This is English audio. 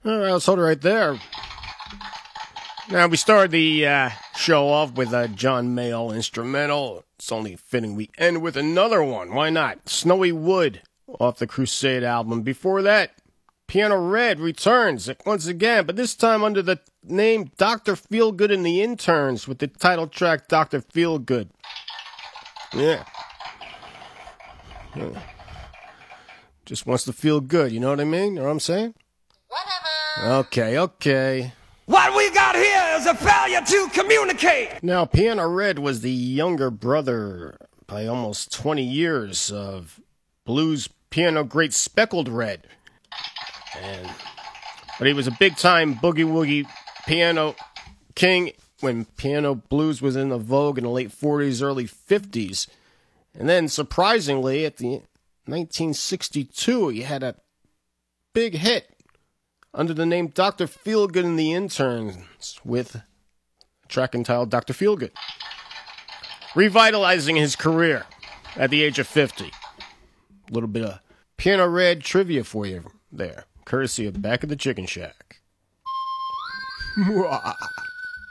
All right, let's hold it right there. Now, we started the show off with a John Mayall instrumental. It's only fitting we end with another one. Why not? Snowy Wood off the Crusade album. Before that, Piano Red returns once again, but this time under the name Dr. Feelgood and the Interns with the title track Dr. Feelgood. Yeah. Just wants to feel good, you know what I mean? You know what I'm saying? Whatever. Okay. What we got here is a failure to communicate. Now, Piano Red was the younger brother by almost 20 years of blues piano great Speckled Red. But he was a big-time boogie-woogie piano king when piano blues was in the vogue in the late 40s, early 50s. And then, surprisingly, at the 1962, he had a big hit under the name Dr. Feelgood and the Interns with a track entitled Dr. Feelgood, revitalizing his career at the age of 50. A little bit of Piano Red trivia for you there, courtesy of Back of the Chicken Shack.